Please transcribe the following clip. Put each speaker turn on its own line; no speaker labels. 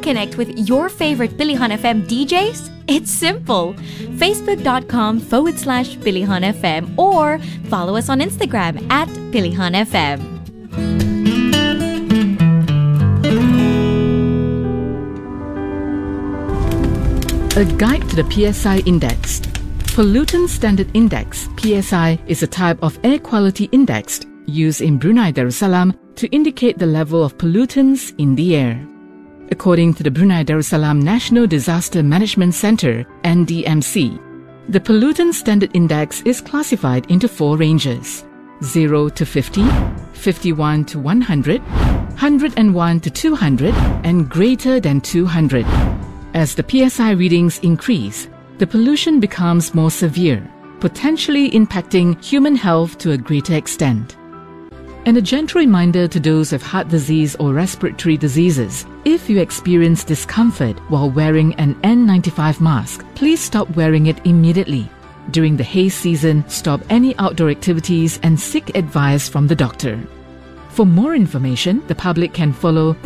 connect with your favorite Pilihan FM DJs? It's simple. Facebook.com/Pilihan FM or follow us on Instagram at Pilihan FM.
A guide to the PSI Index. Pollutant Standard Index, PSI, is a type of air quality index used in Brunei Darussalam to indicate the level of pollutants in the air. According to the Brunei Darussalam National Disaster Management Center, NDMC, the Pollutant Standard Index is classified into 4 ranges: 0 to 50, 51 to 100, 101 to 200, and greater than 200. As the PSI readings increase, the pollution becomes more severe, potentially impacting human health to a greater extent. And a gentle reminder to those with heart disease or respiratory diseases: if you experience discomfort while wearing an N95 mask, please stop wearing it immediately. During the haze season, stop any outdoor activities and seek advice from the doctor. For more information, the public can follow the